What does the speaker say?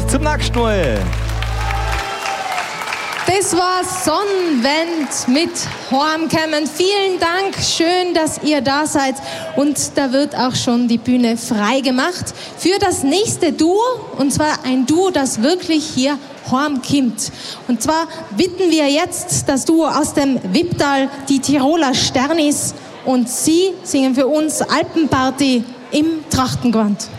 zum nächsten Mal. Das war Sonnenwend mit Heimkommen. Vielen Dank, schön, dass ihr da seid. Und da wird auch schon die Bühne frei gemacht für das nächste Duo. Und zwar ein Duo, das wirklich hier heimkommt. Und zwar bitten wir jetzt das Duo aus dem Wipptal, die Tiroler Sternis. Und sie singen für uns Alpenparty im Trachtengewand.